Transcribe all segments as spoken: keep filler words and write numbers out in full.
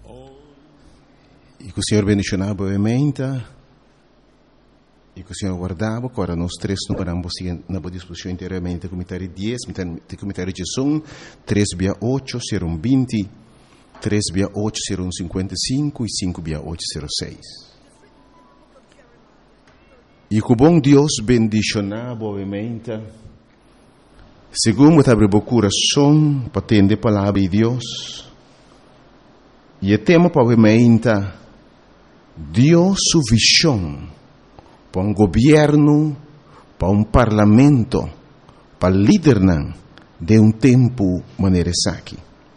E que o Senhor bendicionava brevemente, e que o Senhor guardava, agora nós três não paramos na boa disposição inteiramente, comentário dez, comentário de som, três via oito, serão vinte, três via oito serão cinquenta e cinco, e cinco via oito serão seis. E que o bom Deus bendicionava brevemente, segundo abre o coração, para atender a palavra de Deus, e o tema brevemente, Deus su visão para um governo, para um parlamento, para líder de um tempo maneira aqui.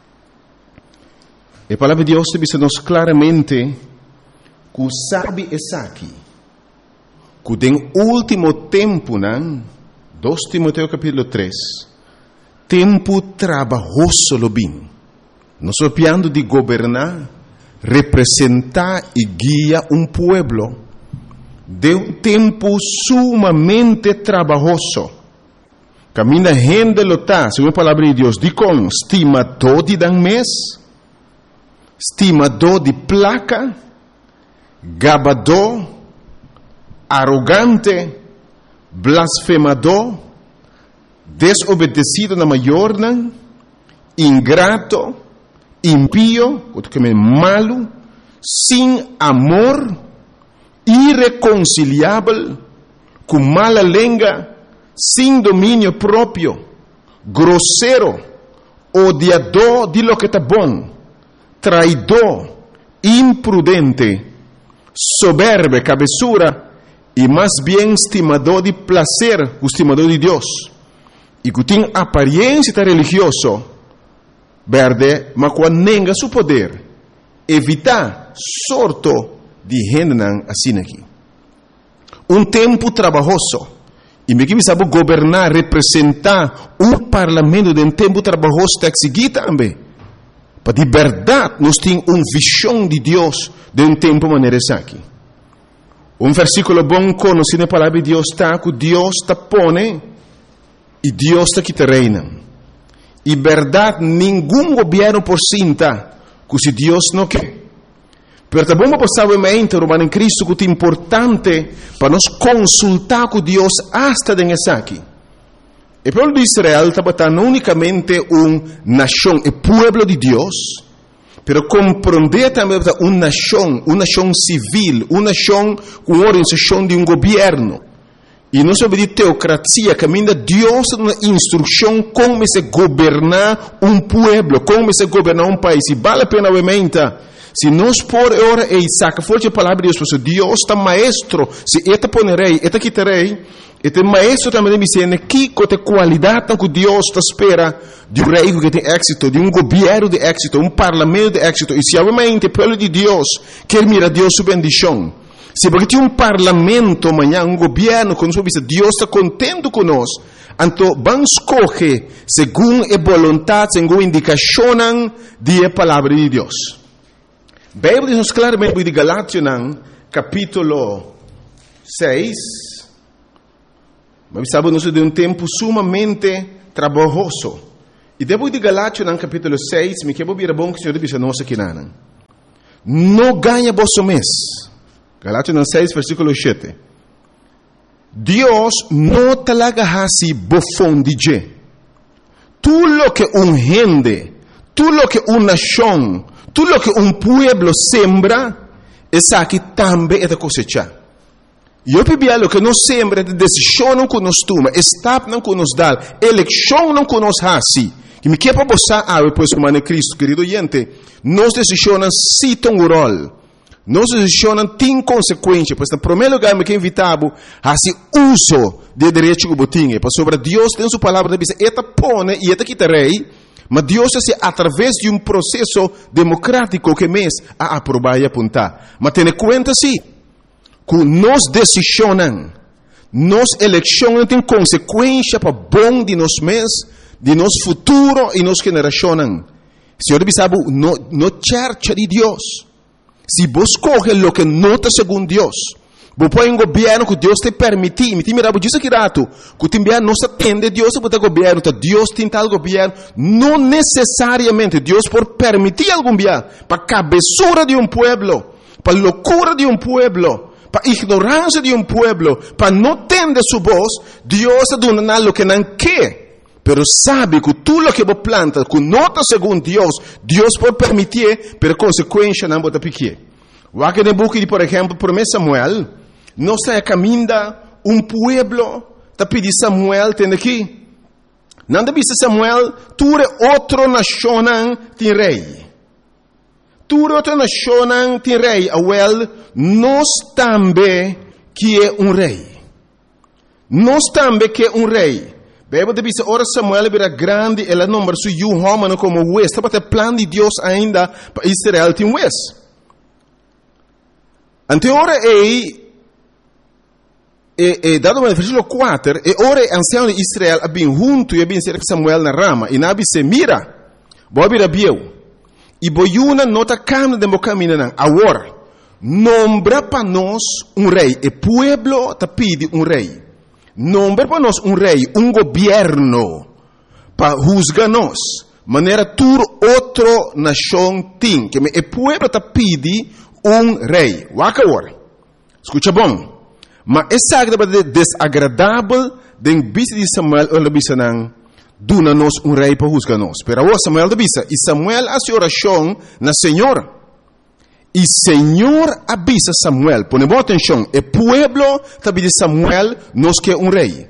A palavra de Deus diz-nos claramente que sabe é aqui, que no último tempo, dois Timoteo capítulo três, tempo trabalhoso lo bem. Nós estamos falando de governar, representar e guiar um pueblo de um tempo sumamente trabalhoso. Camina gente lota, segundo a palavra de Deus, diz com estimador de dan mês, estimador de placa, gabador, arrogante, blasfemador, desobedecido na maior, ingrato, impío, malo, sem amor, irreconciliável, com mala língua, sem domínio próprio, grosseiro, odiador de lo que está bom, traidor, imprudente, soberbo, cabeçura, e mais bem estimador de prazer, estimador de Deus, e que tem aparência religiosa, verde, mas quando nega seu poder, evitar sorto de gente assim aqui. Um tempo trabalhoso, e me que sabe governar, representar um parlamento de um tempo trabalhoso tem que seguir também. Para de verdade, nós temos uma visão de Deus de um tempo maneira aqui. Um versículo bom conhecido na palavra de Deus está que Deus está pone e Deus está que te reina. E verdade, nenhum governo por cinta, que se Deus não quer. Pero também vamos passar o momento, Romano em Cristo, que é importante para nós consultar com Deus hasta dentro aqui. O povo de Israel estava não unicamente uma nação, o povo de Deus, pero compreender também uma nação, uma nação civil, uma nação com organização de um governo. E não sobre de teocracia, caminha Deus uma instrução como se governar um povo, como se governar um país. E vale a pena, obviamente, se nós por hora e saca forte a palavra de Deus, porque Deus está maestro, se eta ponerei, eta quitarei, este maestro também me ensina que com a qualidade que Deus está espera de um rei que tem êxito, de um governo de êxito, um parlamento de êxito. E se obviamente o povo de Deus quer mirar Deus sua bendição, se porque tem um parlamento amanhã, um governo, quando Deus está contente conosco, então vamos escolher segundo a vontade, segundo a indicação da palavra de Deus. A Bíblia diz claramente de Galátias, capítulo seis, mas sabemos de um tempo sumamente trabalhoso. E depois de Galátias, capítulo seis, me quero vir bom que o Senhor diz a nós aqui, não ganha vosso mês. Galátias seis, versículo sete. Deus não te laga assim bofão de je. Tudo lo que um gente, tudo lo que uma nação, tudo lo que um pueblo sembra, essa aqui também é da cosecha. E eu pedi lo que nós sembra, é decisão não que nós toma, estado não que nós dá, eleição não que nós assim. E me quer para você, ah, depois como é Cristo, querido gente, nós decisões citam o rol. Nós decisões têm consequência, pois, no primeiro lugar, me quer invitar a esse uso de direito que botinha, pois sobre Deus tem sua palavra, diz, eta pone e eta quitarei, mas Deus é através de um processo democrático que mês a aprovar e apontar. Mas tenha conta sim, que nós decisões, nós eleições têm consequência para bom de nós mês, de nosso futuro e nossa geração. Senhor, sabe, no, no church de Deus. Se vos coge lo que nota segundo Deus, Bo poi un governo che Deus te permite, mi ti miravo giusto che rato, che ti governo non si attende Deus per governo, ta Deus ti tal governo, non necessariamente Deus por permitir algún governo, para cabezura de un pueblo, para locura de un pueblo, para ignorancia de un pueblo, para no tender su voz, Deus dona lo que não quer. Pero sabe que tu lo que vos planta, que nota según Dios, Dios por permitir, pero consecuencia não bota pique. O aqui no book de, por exemplo, primeiro Samuel, não está caminhando um pueblo, está pedindo Samuel, tem aqui. Não deve ser Samuel, tu é outro nação tem rei. Tu é outra nação tem rei, awel, nós também que é um rei. Nós também que é um rei. Bebe de bisa ora Samuel era grande, ela número su yu homem como west, para ter plano de Deus ainda para Israel tem west. Ante ora é e e dado no versículo quatro, e ora ancião de Israel abin junto e abin ser Samuel na rama, e nabi se mira, bobi rabiu. E boiuna nota cam de mocamina nan, agora nombra para nós um rei, e pueblo ta pide um rei. Nombra para nós um rei, um governo para juzgar-nos. Maneira tur outro nação tem, que o povo está pedindo um rei. Waka ora. Escuta bom. Mas é sagrado desagradável de vista de Samuel ou de vista não duna-nos um rei para juzgar-nos. Pero o Samuel de vista, e Samuel hace oração na Senhora. E Senhor avisa Samuel, ponemos atenção, o pueblo também de Samuel nos quer um rei.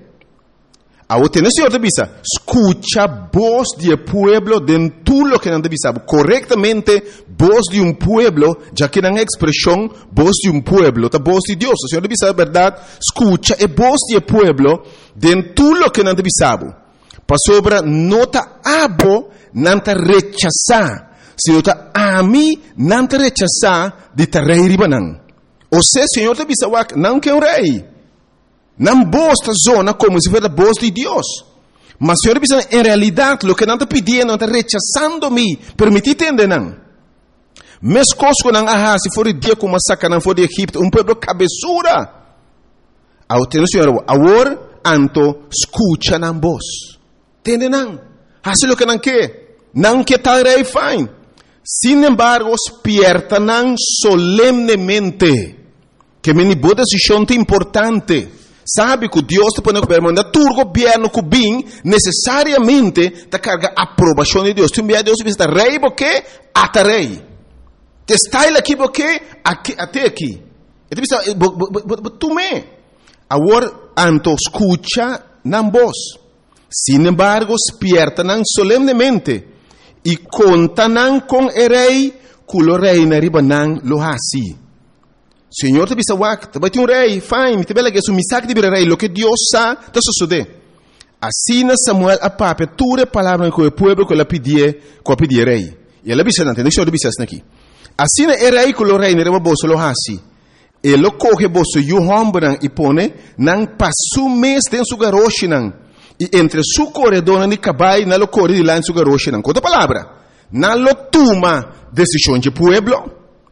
Ao ter o Senhor avisa, escucha a voz do pueblo de tudo o que não deve saber. Corretamente, voz de um pueblo, já que não é expressão, voz de um pueblo, a voz de Deus. O Senhor avisa a verdade, escucha a voz do pueblo de tudo o que não deve saber. Para sobre, nota abo, não te rechazar. Senhor, a mim não te rechazar de te rei ribanan. Ou seja, Senhor, te bisa wak, não quer um rei. Não bosta zona como se fosse a voz de Deus. Mas Senhor, bisa, em realidade, o que não te pedia, não te rechazando-me, permitir entender, não. Mes cosco não aha, se for o dia como saca, não for de Egipto, um povo cabeçura. Ao ter o Senhor, agora, anto, escucha na voz. Entende, não? Hace o que não quer. Não quer tal rei, fine. Sin embargo, despiertan solemnemente que me boa decisão importante. Sabe que Deus te põe no governo, tu governo que bem necessariamente te carga aprovação de Deus. Tu me Deus vista rei porque até rei. Te está aqui porque até aqui. E tu vista tu me. Agora anto escucha na voz. Sin embargo, despiertan solemnemente. E contanan com o rei, culo rei na ribanan lo hasi. Senhor te bisa wak, te bati um rei, fine, te bela que su misak de rei, lo que Deus sa, te sucede. Assim Samuel a pape, ture palavra com o povo que la pedie, com a pedie rei. E ela bisa não, deixa eu bisa aqui. Assim o rei culo rei na riba boso lo hasi. E lo coge boso yu hombran e pone, nan pasu mes den su garoshinan. E entre su corredor de cabai na lo corre de lá em su garoche não. Outra palavra, na lo toma decisão de pueblo,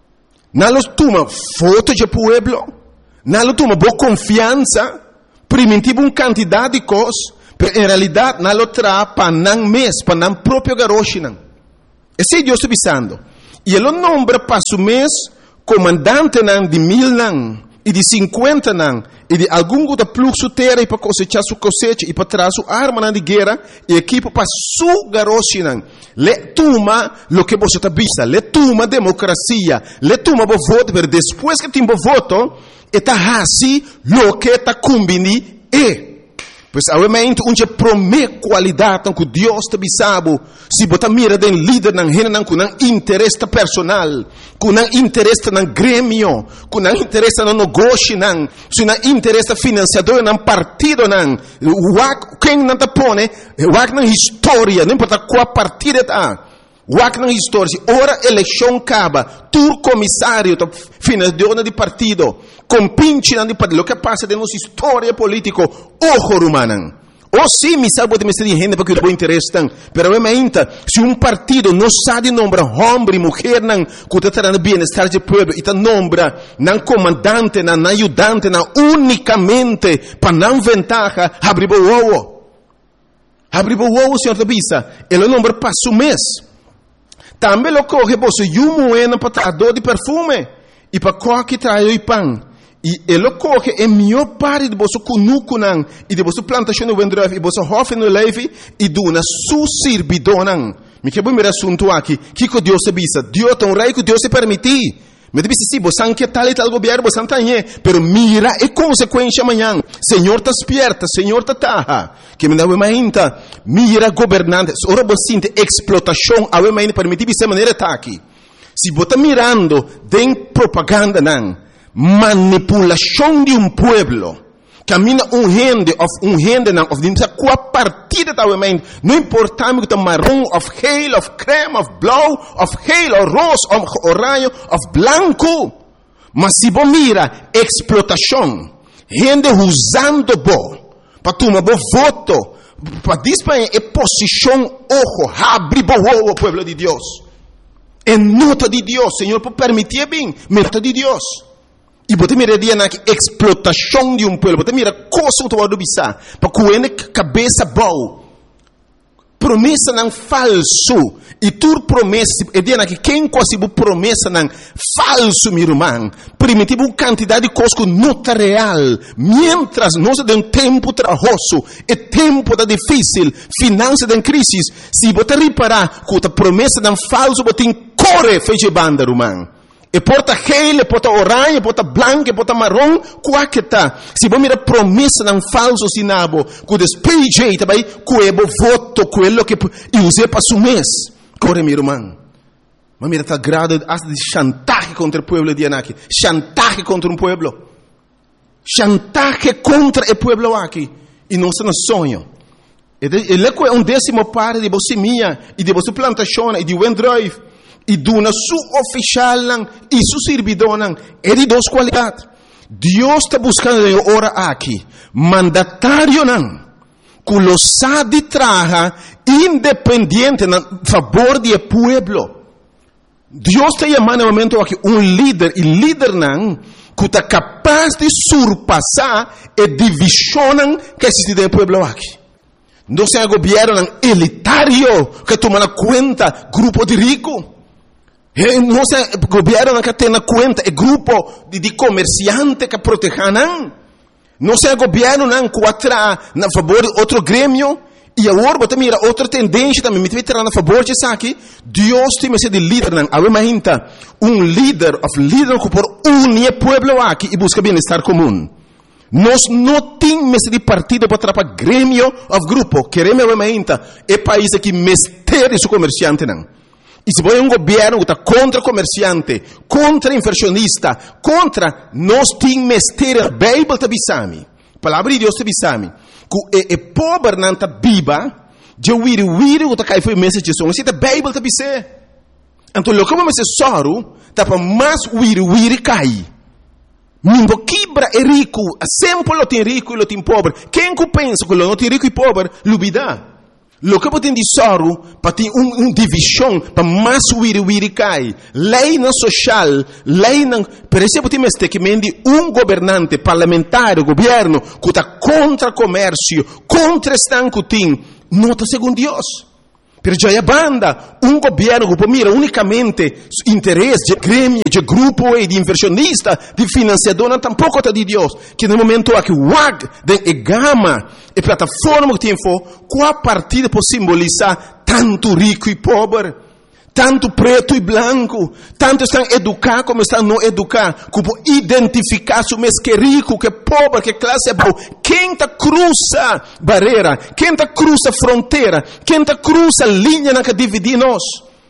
na lo toma foto de pueblo, na lo toma boa confiança, primitivo um quantidade de coisas, mas em realidade na lo tra para não mês, para não próprio garoche não. Esse é Deus está avisando. E ele nombra para su mês comandante não de mil não. E de cinquenta nan, e de algum da fluxo terra e para cosechar sua cosecha e para trazer sua arma de guerra e equipo para su garoche nan. Le toma lo que você está vista, le toma democracia, le toma bo voto, pero depois que tem bo voto, eta hasi lo que está combini e. Pois obviamente onde promete qualidade que Deus te bisabo, se botar mira den líder nan hena nan com nan interesse personal, com nan interesse nan grêmio, com nan interesse nan negócio nan, se nan interesse financiador nan partido nan, wak quem nan te pone, wak nan história, não importa qual partido está. Wak na história, ora eleição acaba, tu comissário, financiador de partido, compinche de partido, o que passa de nossa história política, ojo rumanan, Ou sim, me salvo de me ser gente porque eu não interesse tan. Pero realmente, se um partido não sabe nombrar homem e mulher não, que está trazendo bem-estar do povo, e está nombra não comandante, não ajudante, não unicamente para não ventaja, abre o ovo. Abre o ovo, senhor da bisa. Ele nombra para o mês. Também lo coge você e um moeda para trazer de perfume e para coque trazer o pão. E ele coge a melhor parte de você cunuco não e de você plantação no vendreve e você hofe no leve e duna su servidor não. Me que bom me assunto aqui. Que que Deus se bisa? Deus tão rei que Deus se permitir. Me disse sim, você não quer tal e tal governo, você não tem, pero mira a consequência amanhã. Senhor está despierta, Senhor está taha. Que me dá uma ainda, mira governantes, ora você sente explotação, a uma ainda permitir de maneira tá aqui. Se você está mirando, tem propaganda não. Manipulação de um pueblo. Camina um gente, of um gente não, of dimsa qua partida da women. Não importa me que tá marrom, of geel, of creme, of blau, of geel, of rosa, of orange, of blanco. Mas se você mira explotação, gente usando bo, para tomar bo voto, para disparar a posição ojo, abre bo o pueblo de Deus. É nota de Deus, Senhor, por permitir bem, nota de Deus. E você mira dia na explotação de um povo, você mira coisa que você bisa, para que a cabeça boa. Promessa não falso. E tu promessa, é dia na que quem consegue promessa não falso, meu irmão. Primitivo quantidade de coisas que não está real. Mientras nós temos um tempo trabalhoso, é tempo da difícil, finança da crise. Se você reparar que a promessa não falso, você tem corre, feche banda, irmão. E porta gel, e porta orange, porta branco, e porta marrom, qual que tá? Se você mira promessa não falso sinabo, que despeje, também, que é o voto, quello que eu usei para o mês. Corre, meu irmão. Mas mira, tá grado de chantaje contra o povo de Anaki. Chantaje contra um povo. Chantaje contra o povo aqui. E não se nos sonho. Ele é um décimo parte de você minha, e de você plantação, e de Wendrive. E duna su oficial e su servidor é de duas qualidades. Deus está buscando ora aqui mandatário não, que lo sabe traja independente a favor do povo. Deus está chamando no momento aqui um líder e líder não que está capaz de surpassar a divisão que existe no povo aqui. Não é um governo elitário que toma conta grupo de ricos. Não é o governo que tem na conta é grupo de, de comerciantes que protegem. Não é o governo que atrai a favor de outro grêmio. E agora você mira outra tendência também. Me tirar a favor de isso aqui. Deus tem que ser de líder. Agora um líder, of líder que por unir o povo aqui e busca bem-estar comum. Nós não temos de partido para atrapalhar grêmio of grupo. Queremos agora é país que mestre seu comerciante não. E se você é um governo que está contra comerciante, contra inversionista, contra, nós temos mestre a Bíblia de Bissami. A palavra de Deus de Bissami. Que é pobre não está viva, de wiri wiri que está caindo foi mensagem de a Bíblia de Bissami. Então, o que eu me soro, está para mais wiri wiri cair. Nimbo quebra é rico, sempre lo tem rico e lo tem pobre. Quem que pensa que lo não tem rico e pobre, lubida. Lo que você tem de soro, para ter uma um divisão, para mais wiri wiri cai. Lei não social, lei não... Por exemplo, tem este que mende um governante parlamentar, governo, que está contra comércio, contra estanco tem, não está segundo Deus. Pero já é banda, um governo que mira unicamente interesse de grêmio, de grupo e de inversionista, de financiador, não tampouco está de Deus. Que no momento aqui, o W A G, de gama e plataforma que tem for, qual partida pode simbolizar tanto rico e pobre, tanto preto e branco, tanto estão educados como estão não educados, que pode identificar se o mês que é rico, que é pobre, que classe é boa. Quem está cruza barreira, quem está cruza fronteira, quem está cruza linha que divide nós.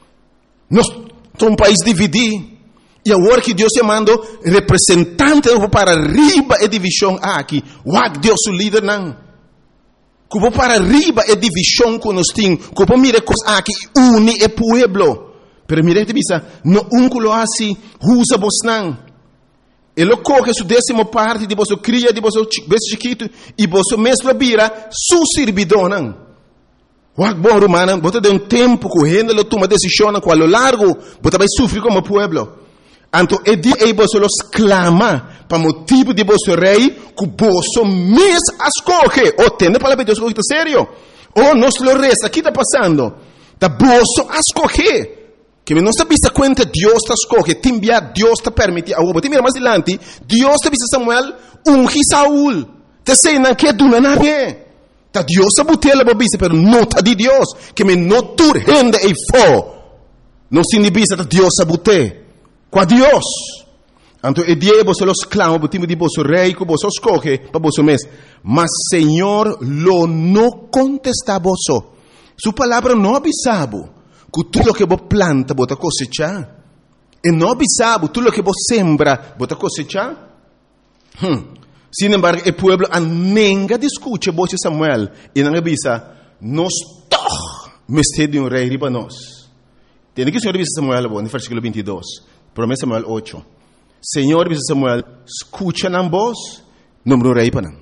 Nós somos um país dividido. E agora que Deus te mandou representante para arriba a divisão aqui, o A G Deus o líder não. Que vou para arriba é divisão que nós temos. Que vou mirar coisas aqui, une o povo. Pero mire, te bisa, no um que lo assim, usa vos não. Ele coge sua décima parte de você cria, de você bebê chiquito, e você mesmo vira su servidor, não? O bom romano, você tem um tempo correndo, ele toma decisão, com a lo largo, você vai sofrer como pueblo. Então, é dia que você los clama, para motivo de você rei, que você mesmo escolhe. Ou tem para Deus, está sério? Ou nós lo resta, o que está passando? Da você escolhe. Que não está vista conta, Deus está escolhe, te enviar, Deus está permite. Agora, mira mais adiante, Deus está vista Samuel, ungi Saúl. Te sei, não quer do nada. Ta Deus está botando a vista, pero não está de Deus. Que me não turrende e fo. Não se vista, ta Deus está botando. Com Deus. Então, é dia você los clama, o time de você rei, que você escolhe, para você mesmo. Mas, Senhor, lo não contesta a você. Sua palavra não avisava. Que tudo que você planta, você cosecha. E não avisava, tudo que você sembra, você cosecha. Hum. Sin embargo, o pueblo nunca discute você Samuel. E não avisa, nós todos mestre de um rei riba nós. Tem que o Senhor avisa Samuel, no versículo vinte e dois. Promessa Samuel oito. Senhor avisa Samuel, escucha na voz, número rei para não.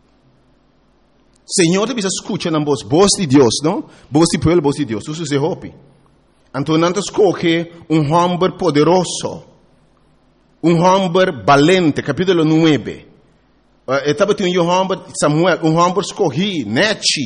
Senhor avisa, escucha na voz, voz de Deus, não? Voz de pueblo, voz de Deus. Isso se hope. Então, não escolhe um homem poderoso, um homem valente, capítulo nove. Estava tendo um homem, Samuel, um homem escolhi, nete.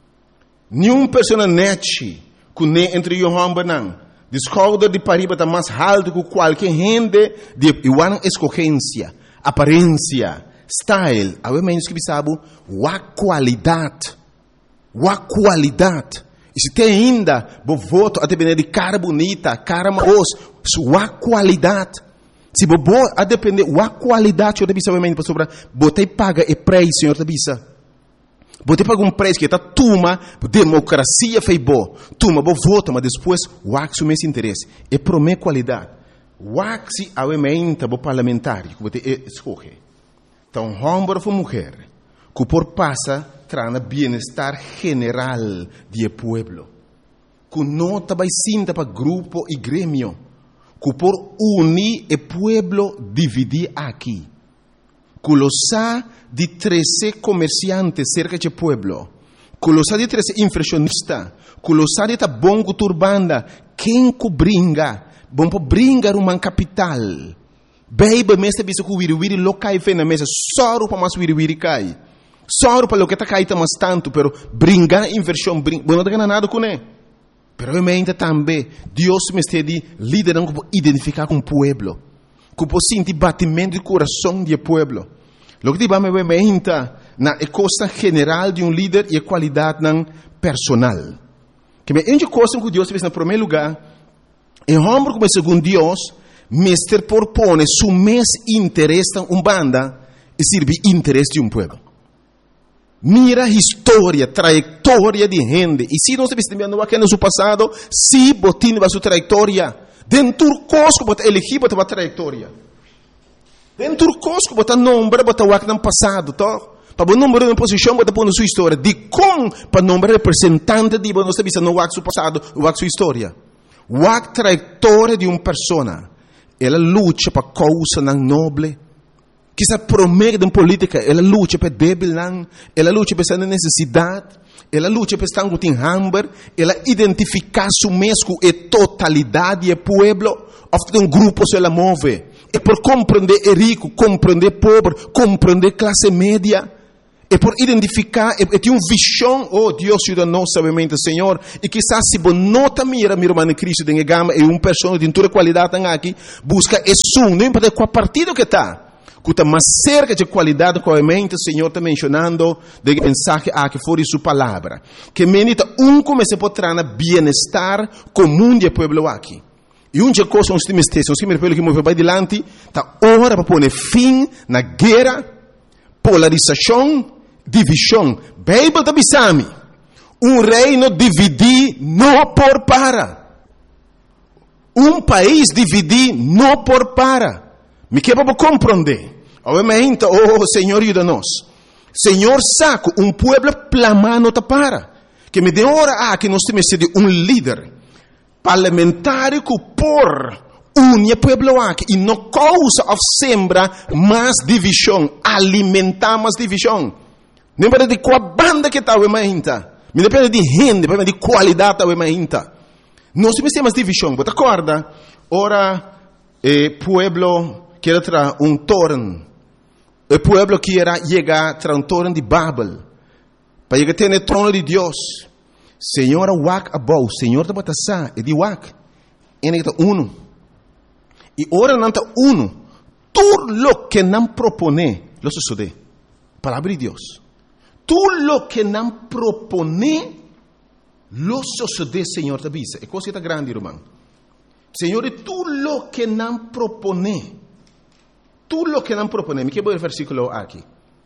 Nenhuma pessoa nete, que nem entre um homem não. Descobre de pariba está mais alto que qualquer gente de igual escolhência, aparência, style. A menos que sabe, a qualidade, a qualidade. E se tem ainda, o voto a depender de cara bonita, cara maos, sua qualidade. Se você a depender da qualidade, eu te aviso sobre, você paga o preço, Senhor, te avisa. Você paga um preço que está toma, democracia fez bom, toma, você vota, mas depois, o axo mesmo interesse. É para minha qualidade. O axo é o parlamentar, que você escolhe. Então, homem ou mulher, que por passa, traz bem-estar general do povo. Que não está sinta para grupo e grêmio. Que por unir o povo dividir aqui. Que los ha de treze comerciantes cerca do povo. Que los ha de treze inflacionistas. Que los ha de ta bom turbanda. Quem que bringa? Bom para bringar uma capital. Baby, mestre, bisa que o wiri-wiri lo cai na mesa. Só para mais wiri-wiri cai. Só para o que está caindo mais tanto, pero brincar inversão, brincar, não está ganhando nada com ele. Pero eu me também, Deus me está de liderando para identificar com o povo, para sentir batimento de coração do povo. O que eu me mente na coisa general de um líder e a qualidade personal. Que me ente coisa que Deus fez no primeiro lugar, é homem como segundo Deus, mestre propõe seu mês interesse em uma banda e serve interesse de um povo. Mira a história, trajetória de gente. E se nós estamos aqui no seu passado, se botin a sua trajetória, dentro do cosco, bota elegir, bota a trajetória. Dentro do cosco, bota nome, bota o no passado, tá? Para o número de posição, bota pôr na sua história. De como, para o nome representante de nós estamos no seu passado, o sua história. A trajetória de uma pessoa, ela luta para causa não nobre. Que se promete em política, ela luta para débil, ela luta para essa necessidade, ela luta para estar com hambre, ela identifica su mesmo e totalidade do povo, ofta um grupo se ela move. É por compreender o rico, compreender o pobre, compreender a classe média, é por identificar, é, é ter uma visão, oh Deus ajuda-nos, sabemente, Senhor, e quizás se você não mira, meu irmão em Cristo, tem gama, é uma pessoa de toda qualidade aqui, busca é som, não importa qual partido que está. Que está mais cerca de qualidade que o Senhor está mencionando de mensagem a que for sua palavra. Que menita um como se pode trazer bem-estar comum do povo aqui. E uma coisa nós temos que ter, nós temos que mover para adiante, está hora para pôr fim na guerra, polarização, divisão. Bíblia está bisami. Um reino dividir não por para. Um país dividir não por para. Me quer para compreender. Obviamente, oh Senhor, ajuda-nos. Senhor, saco um povo plamando para. Que me dê hora a que nós temos de um líder parlamentar que por une pueblo aqui e não causa of sembra mais divisão, alimentar mais divisão. Não depende de qual banda que está o mainta, não depende de gente, depende de qualidade o mainta. Não se me mais divisão, você acorda? Ora, o pueblo quer trazer um torno, o pueblo quer chegar a trazer um torno de Babel, para chegar a ter o trono de Deus. Senhor, wak abou, Senhor da batasa, e de wak, e nem está uno. E ora não está uno, tudo lo que não propone, lo sucede. Palavra de Deus. Tudo lo que não propone, lo sucede, Senhor da bisa. É coisa grande, irmão. Senhor, tudo lo que não propone, tudo lo que não propone. Me quero ver o versículo aqui.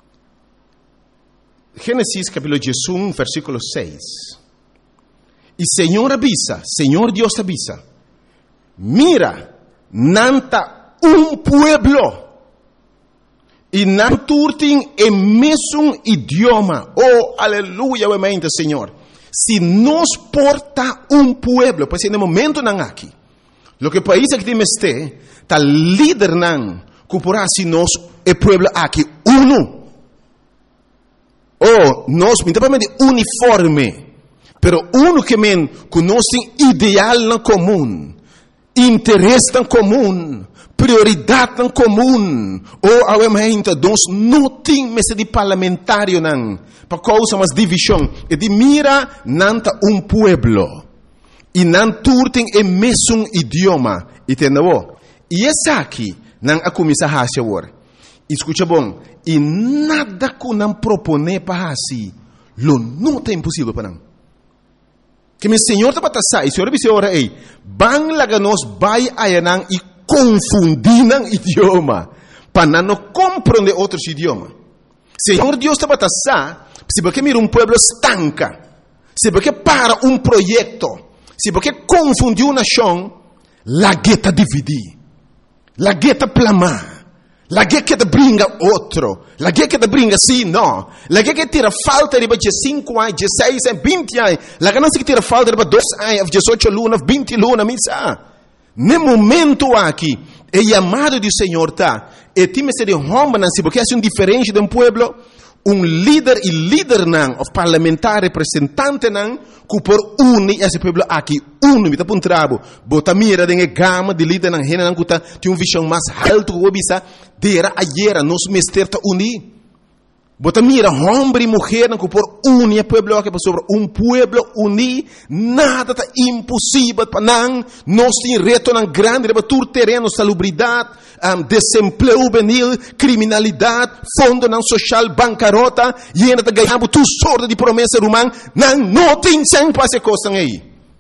Gênesis capítulo um, versículo seis. E Senhor avisa, Senhor Deus avisa, mira, nanta um pueblo, e não turtem o mesmo idioma. Oh, aleluia, mente, Senhor. Se nos porta um pueblo, pois no momento não aqui, lo que país que temos este, tá líder não, cupurá se nós o pueblo aqui uno. Oh, nós, minimamente uniforme. Pero uno que men conoce ideal na comum, interesse na comum, prioridade na comum. Ou ao momento nós não temos de parlamentário não, para causa mais divisão. E de mira nanta um pueblo e não turtem o mesmo idioma. E entendeu? E essa aqui não a começar a fazer agora. Escuta bom. E nada que não propone para assim, lo não é impossível para não. Que meu Senhor está batasa, e o Senhor disse ora ei, bang laga nos vai ayanang e confundir nang idioma, para não compreender outros idiomas. Senhor Deus está batasa, se porque mira um pueblo estanca, se porque para um projeto, se porque confundiu uma nação, la gueta dividir, la gueta plamar. La guerra que te brinca outro. La guerra que te brinca sim, não. La guerra que tira falta de cinco anos, dezesseis anos, vinte anos. La ganância que tira falta de dois anos, dezoito lunas, vinte lunas, misa. No momento aqui, o chamado do Senhor está. E time se de homem, porque é um diferente de um pueblo. Um líder e líder não, o parlamentar representante não, que por unir esse pueblo aqui, uno, me tá por um trabo, bota mira de gama de líder não, rena não, que tem uma visão mais alta, que bisa, dera ayer, nos mester ta unir. Bota mira, homem e mulher não, que por unir o pueblo aqui, sobre um pueblo unir, nada tá impossível para não, nós tem reto não grande, para tur terreno, salubridade, um, desemprego juvenil, criminalidade, fundo não social, bancarrota, e ainda tá ganhando tu sorte de promessa humana, não, não tem sempre essa coisa aí.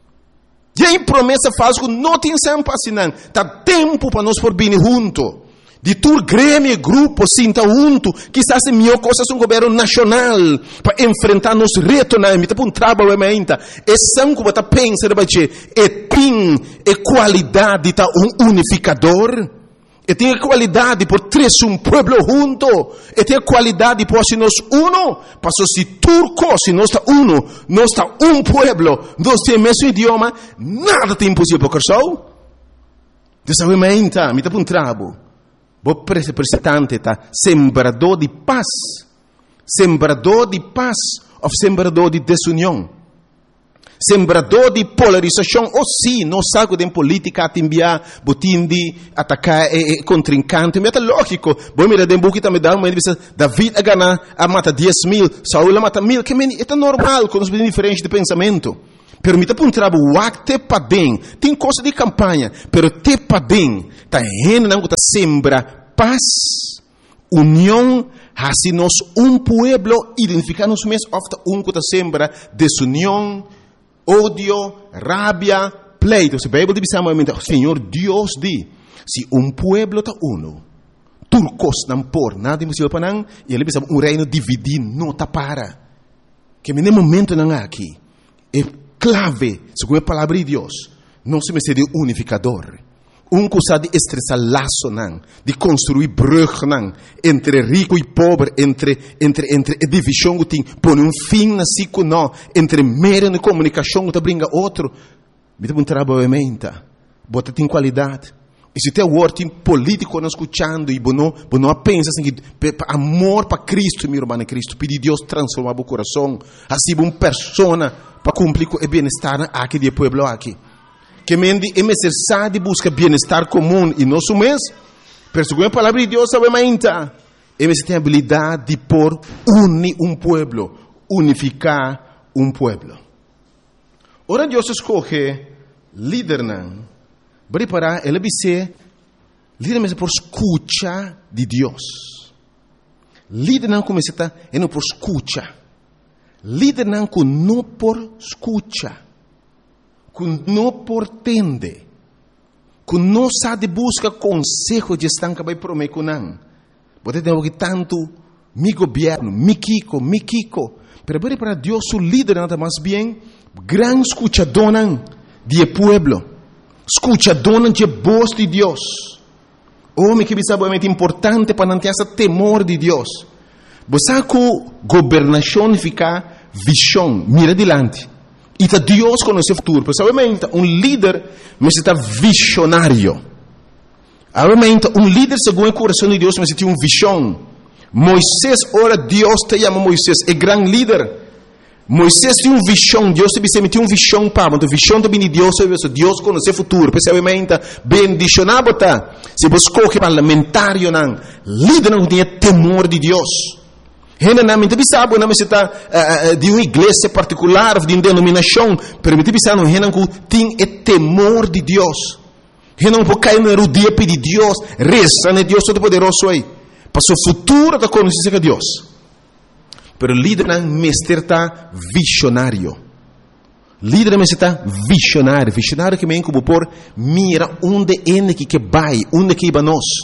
E aí promessa falsa, não tem sempre assim, não, tá tempo para nós por vir junto. De tur grêmio, grupo, sinta junto, quizás é melhor coisa um governo nacional para enfrentar nos retos na emita para um trabalho ementa. É sangue para pensar de é tem é qualidade tá um unificador. E tem a qualidade por três um pueblo junto. E tem a qualidade por se nós uno, passou se turco, se nós está uno, nós está um pueblo, nós temos o mesmo idioma, nada tem impossível para o Dessa ementa, emita para um trabalho. Vou representante tá sembrador de paz, sembrador de paz ou sembrador de desunião, sembrador de polarização. Ou sim, não sabe de política a enviar botim de atacar e, e contrincante. Mas é lógico. Vou mirar de book também dá uma dizer David a ganhar a mata dez mil, Saul a mata mil. Que é normal quando nós diferentes de pensamento. Permita para um trabalho, o te padem, tem coisa de campanha, pero te padem, tá rena não tá sembra paz, união, assim nós um pueblo identificar-nos mesmo, ofta um que tá sembra desunião, ódio, rabia, pleito. Se a Bíblia diz amamente, Senhor Deus diz, se um pueblo tá uno, turcos não por nada impossível para não, e ele diz um reino dividido não tá para, que no momento não há aqui, é clave, segundo a palavra de Deus, não se me seria unificador. Um coisa de estressar laço, não, de construir brug, não, entre rico e pobre, entre, entre, entre a divisão que tem, põe um fim na ciclo, não, entre meio de comunicação que brinca outro. Me dá um trabalho em mente, bota tem qualidade. E se tem word político não escutando e não não pensa assim que amor para Cristo, meu irmão em Cristo, pedir Deus transformar o coração, assim uma pessoa para cumprir o bem-estar aqui do povo aqui. Que mendi é necessário buscar bem-estar comum e nosso mês, pero segundo a palavra de Deus, sabe mais ainda, é necessário ter a habilidade de por unir um povo, unificar um povo. Ora Deus escolhe líder não. Preparar, ele vai ser líder por escuta de Deus. Líder não começa a é não por escuta. Líder não com não por escuta. Com não por tende. Com não sabe busca conselho de estar que vai prometer com não. Pode ter algo tanto mi governo, mi Kiko, mi Kiko. Pero para Deus o líder nada mais bem gran escuchador de pueblo. Escucha, dona de voz de Deus. Homem que sabe é importante para não ter esse temor de Deus. Você com governação fica visão, mira adiante. E tá Deus conhece o futuro. Porque obviamente um líder necessita visionário. Obviamente um líder segundo o coração de Deus necessita uma visão. Moisés, ora Deus te chama Moisés, é grande líder. Moisés tinha uma visão, Deus te tinha uma visão para, mas a visão também de Deus é Deus conhece o futuro, percebimento, bendicionado tá. Se você escolhe parlamentário não, líder não tem temor de Deus. Ele não me sabe, não necessita de uma igreja particular, de uma denominação, mas me sabe não, ele não tem temor de Deus. Ele não pode cair no dia pedir Deus, reza, né Deus todo poderoso aí, para o futuro da conhecer de Deus. Pero líder não está visionário. Líder não está visionário. Visionário que me como por mira onde é que vai, onde que vai nós.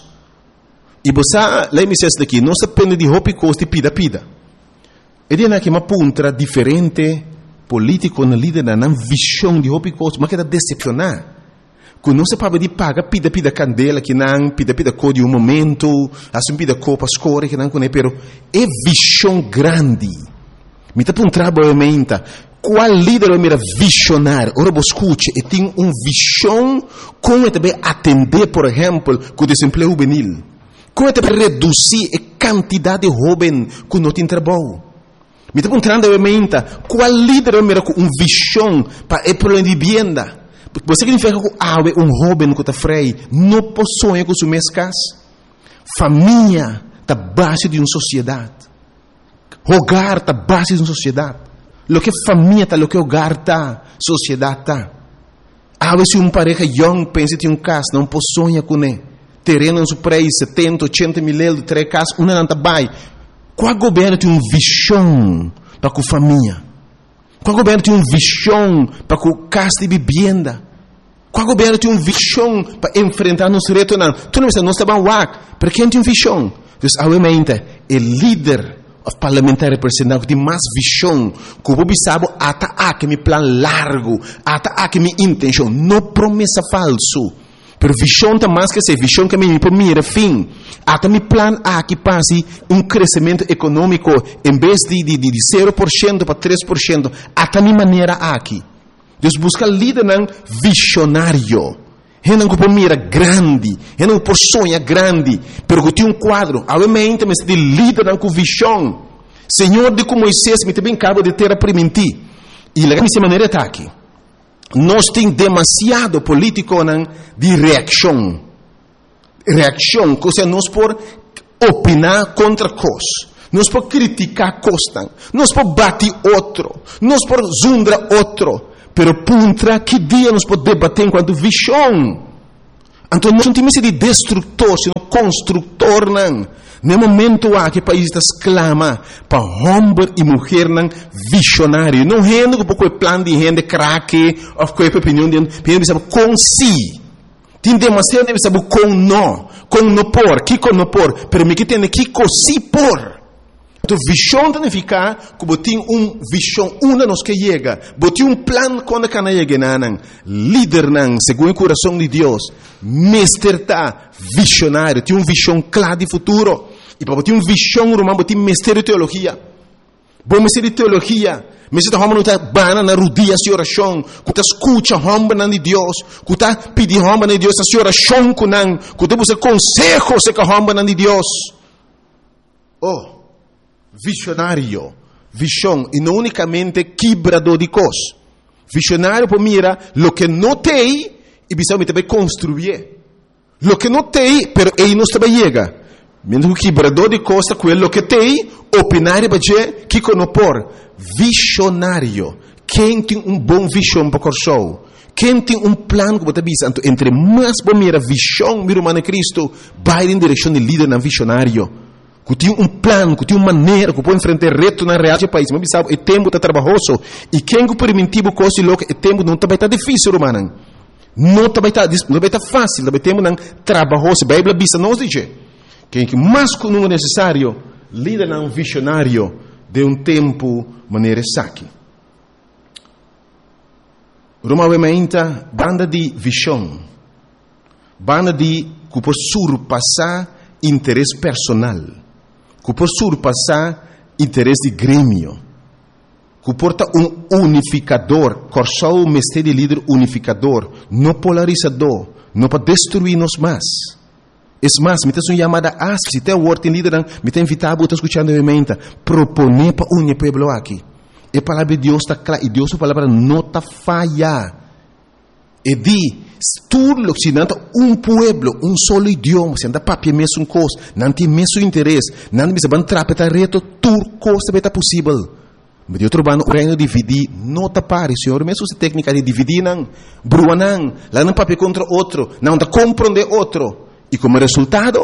E você, lá me diz daqui, não se depende de roupa e costa e pida, pida. Ele é que uma punta diferente político na líder não visão de roupa e costa, mas que está decepcionar. Quando não se pode de paga, pida, pida candela, que não, pida, pida cor de um momento, assim pida copa, escora, que não conhece, pero é visão grande. Me está um trabalho, qual líder é mira visionário? Ora, você escute, e tem uma visão como também atender, por exemplo, com o desemprego juvenil. Como também reduzir a quantidade de jovens que não tem trabalho. Me está perguntando, qual líder é mira com uma visão para o problema de vivienda? Você significa que ah, um jovem que está freio não possui com sua casa. Família está base de uma sociedade. Hogar está base de uma sociedade. Lo que família está, lo que hogar está, sociedade está. Ah, se um pareja young pensa em um casa, não possui com ele. Terreno no seu preço, setenta, oitenta mil euros, três casas, uma não está bem. Qual governo tem uma visão para a família? Qual governo tem uma visão para a casa de vivenda? Qual governo tem uma visão para enfrentar nos retos? Não, tu não estás bem wak, para quem tem visão? Então, obviamente, o líder parlamentar representante tem mais visão, que o povo sabe até aqui meu plano largo, até aqui minha intenção, não promessa falso. Pero visão está mais que ser visão que me por mim era fim. Até meu plano aqui passe um crescimento econômico em vez de, de, de zero por cento para três por cento. Até minha maneira aqui. Deus busca líder não visionário. Ele não por mira grande, ele não por sonha grande, pero que tem um quadro. Obviamente, mas de líder não com visão. Senhor de como Moisés me também acaba de ter a permitir. E a minha maneira está aqui. Nós temos demasiado político não, de reação. Reação, ou seja, nós por opinar contra coisas. Nós por criticar coisas. Nós por bater outro. Nós por zundar outro. Pero contra que dia nós podemos debater enquanto visão? Então nós não temos de destrutor, sino construtor. Não. No momento há que o país está exclama para homem e mulher não visionário. Não é um pouco o plano de gente craque, ou qualquer opinião de gente, sabe com si. Tem demasiado de saber com não, com não por, que com não por, pero me que tem que com si por. Então, visão significa que tem uma visão, uma nos que chega, tem um plano quando cana chega, não, líder não, segundo o coração de Deus, mestre está visionário, tem uma visão clara de futuro, e para ter uma visão romana, tem mestre de teologia, bom mestre de teologia, Mas se homem não está bana na rodilha de oração, que está escuta homem de Deus, que está pedindo homem de Deus a oração com não, que está buscando consejos com homem de Deus. Oh, visionário, visão, e não unicamente quebrador de coisas. Visionário para mira, lo que não tem, e precisa também construir. Lo que não tem, pero ele não está chega. Mesmo que quebrador de costa, quello que tem, opinar e bater, que conopor. Visionário. Quem tem um bom visão para o show? Quem tem um plano que você bisa? Entre mais bom mira visão, mira humano Cristo, vai em direção de líder na visionário. Que tem um plano, que tem uma maneira, que pode enfrentar reto na real do país. Mas sabe, o tempo está trabalhoso. E quem que permitivo coisa louca, o tempo não está bem difícil, humano. Não está bem não está fácil, não está bem trabalhoso. A Bíblia bisa nos diz. Quem que mais que não é necessário, líder não visionário de um tempo maneira saque. Provavelmente, banda de visão, banda de que por surpassar interesse personal, que por surpassar interesse de grêmio, que porta um unificador, corsou o mestre de líder unificador, não polarizador, não para destruir-nos mais. É mais, me tem uma chamada a se tem o word em líder, me tem invitado a escutar novamente, proponer para unir o povo aqui. E a palavra de Deus está clara, e Deus a palavra não está falha. E di, tudo se não um povo, um solo idioma, se não papel mesmo coisa, não tem mesmo interesse, não tem mesmo trapeta reto, tudo coisa está possível. Mas eu trabalho no reino de dividir, não está pare, senhor, mesmo se técnica de dividir, não, brua não, lá não papel contra outro, não está compreender outro. E como resultado,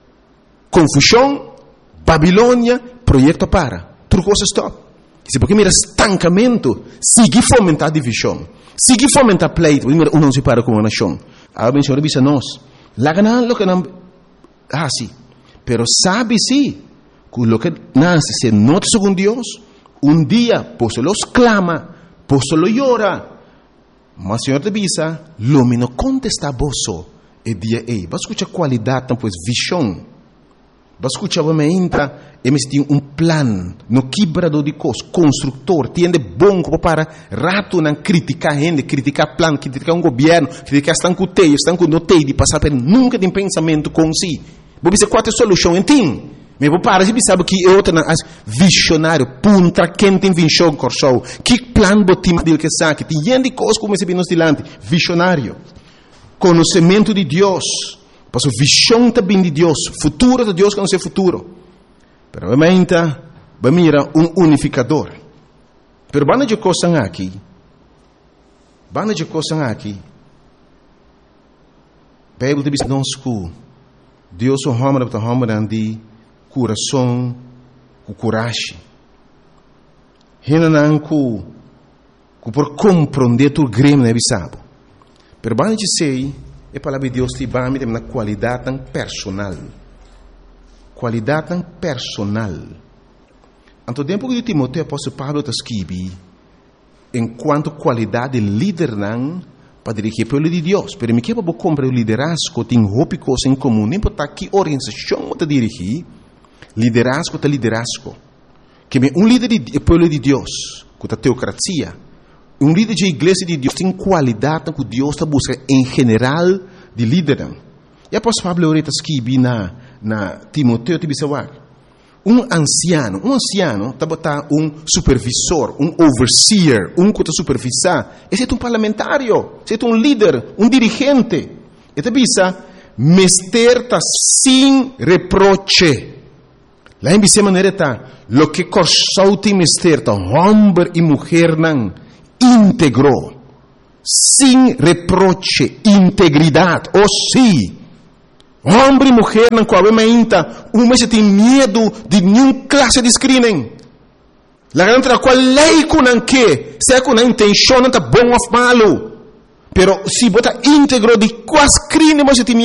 confusão, Babilônia, projeto para. Tudo coisa stop. Se porque mira estancamento, sigue fomentar divisão, sigue fomentar pleito, mira um não se para com uma nação. A bem senhor bisa nós, lá ganan lo que não, ah sim, pero sabe sim, que lo que nasce se nota segundo Deus, um dia, posso los clama, posso lo llora, mas senhor de bisa, lo mino contesta boso. E dia ei, vai escutar qualidade, então, pois, visão. Vai escutar, vai entra, e me tem um plano, no quebrador de coisas, construtor, tem de bom para rato não criticar gente, criticar plano, criticar um governo, criticar estão com teio, estão com notei de passar por nunca tem pensamento com si. Vou dizer qual é a solução, entende? Mas vou parar, você sabe que é outra, visionário, punta, quem tem visão, corsou, que plano botim dele que sabe, tem gente de coisas como esse nos dilante, visionário. Conhecimento de Deus, pois a visão também de Deus, futuro de Deus que não é futuro. Pero obviamente, vai mirar um unificador. Pero banda de coisas aqui, banda de coisas aqui, a Bíblia diz nos que Deus é o homem para o homem de coração, com coragem. Ele não que por compreender tu grêmio não é sabe. Pero banda de sei, a palavra de Deus te vai me na qualidade tão personal. Qualidade tão personal. Anto tempo que Timoteo apóstolo Paulo está escrevendo, enquanto qualidade de líder não para dirigir o povo de Deus. Pero me quer para comprar o liderazgo, tem roupa coisa em comum, nem para que organização está dirigir, liderazgo está liderazgo. Que um líder do povo de Deus, com a teocracia, um líder de igreja de Deus tem qualidade que Deus está buscando em geral de líder. E após Pablo Oreta escreve na, na Timoteo, um anciano, um anciano está botar um supervisor, um overseer, um que está supervisar. Esse é um parlamentário, esse é um líder, um dirigente. E te bisa, mester está sem reproche. Lá em Bíblia maneira está, lo que corsou tem mester está, homem e mulher não. Íntegro, sem reproche, integridade, ou sim, homem e mulher não coabita, um mês tem medo de nenhuma classe de screening. La grande qual lei com não que, se com a intenção não está bom ou malo, pero se bota íntegro de qual screening você tem